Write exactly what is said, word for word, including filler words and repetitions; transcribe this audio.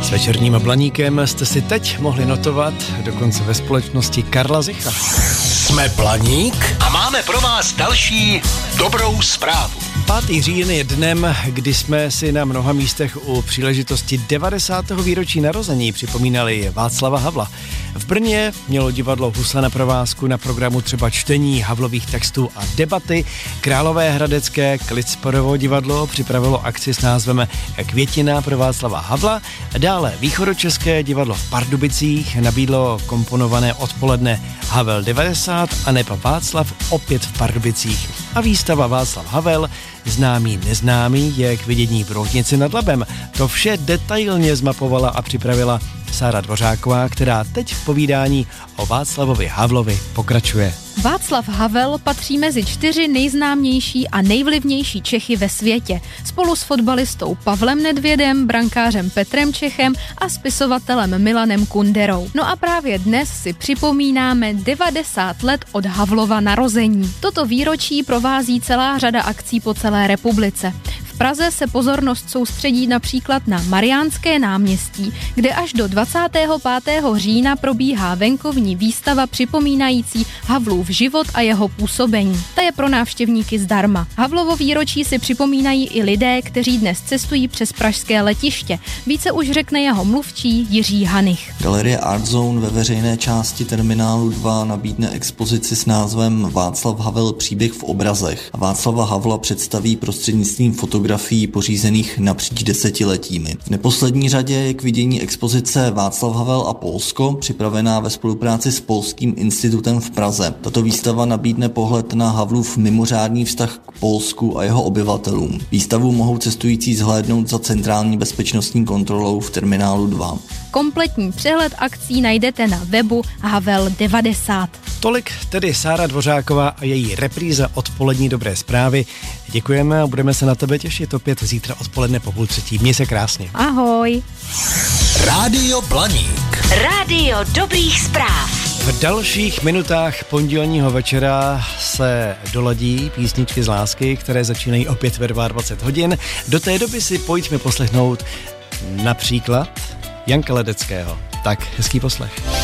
S večerním Blaníkem jste si teď mohli notovat, dokonce ve společnosti Karla Zicha. Jsme Blaník a máme pro vás další dobrou zprávu. pátý říjen je dnem, kdy jsme si na mnoha místech u příležitosti devadesátého výročí narození připomínali Václava Havla. V Brně mělo divadlo Husla na provázku na programu třeba čtení Havlových textů a debaty. Královéhradecké Klitsperovo divadlo připravilo akci s názvem Květina pro Václava Havla. Dále východočeské divadlo v Pardubicích nabídlo komponované odpoledne Havel devadesát a neb Václav opět v Pardubicích. A výstava Václav Havel Známý neznámý je k vidění v Roudnici nad Labem. To vše detailně zmapovala a připravila Sára Dvořáková, která teď v povídání o Václavovi Havlovi pokračuje. Václav Havel patří mezi čtyři nejznámější a nejvlivnější Čechy ve světě. Spolu s fotbalistou Pavlem Nedvědem, brankářem Petrem Čechem a spisovatelem Milanem Kunderou. No a právě dnes si připomínáme devadesát let od Havlova narození. Toto výročí provází celá řada akcí po celé republice. V Praze se pozornost soustředí například na Mariánské náměstí, kde až do dvacátého pátého října probíhá venkovní výstava připomínající Havlův život a jeho působení. Ta je pro návštěvníky zdarma. Havlovo výročí si připomínají i lidé, kteří dnes cestují přes pražské letiště. Více už řekne jeho mluvčí Jiří Hanich. Galerie Art Zone ve veřejné části terminálu dva nabídne expozici s názvem Václav Havel příběh v obrazech. Václava Havla představí prostřednictvím fotografií pořízených napříč desetiletími. V neposlední řadě je k vidění expozice Václav Havel a Polsko, připravená ve spolupráci s Polským institutem v Praze. Tato výstava nabídne pohled na Havlův mimořádný vztah k Polsku a jeho obyvatelům. Výstavu mohou cestující zhlédnout za centrální bezpečnostní kontrolou v terminálu dva. Kompletní přehled akcí najdete na webu Havel devadesát. Tolik tedy Sára Dvořáková a její repríza odpolední dobré zprávy. Děkujeme a budeme se na tebe těšit opět zítra odpoledne po půl třetí. Měj se krásně. Ahoj. Rádio Blaník. Rádio dobrých zpráv. V dalších minutách pondělního večera se doladí písničky z lásky, které začínají opět ve dvacet dva hodin. Do té doby si pojďme poslechnout například Janka Ledeckého. Tak hezký poslech.